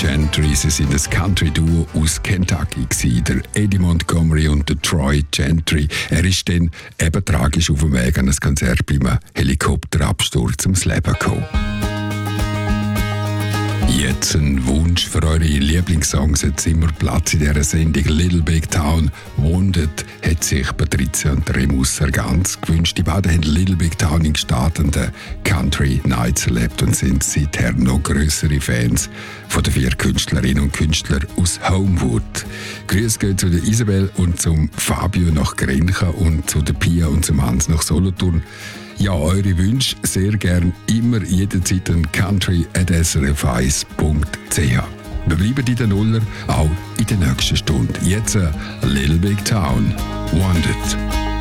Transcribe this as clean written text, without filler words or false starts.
Gentry. Sie sind ein Country-Duo aus Kentucky gewesen, der Eddie Montgomery und der Troy Gentry. Er ist dann eben tragisch auf dem Weg an ein Konzert bei einem Helikopterabsturz ums Leben gekommen. Jetzt ein Wunsch für eure Lieblingssongs. Jetzt immer Platz in dieser Sendung. Little Big Town, Wounded, hat sich Patricia und Remusser ganz gewünscht. Die beiden haben Little Big Town in startenden Country Nights erlebt und sind seither noch grössere Fans von den 4 Künstlerinnen und Künstlern aus Homewood. Grüße gehen zu der Isabel und zum Fabio nach Grencha und zu der Pia und zum Hans nach Solothurn. Ja, eure Wünsche sehr gern immer jederzeit an country@srf1.ch. Wir bleiben in den Nuller, auch in der nächsten Stunde. Jetzt Little Big Town, Wanted.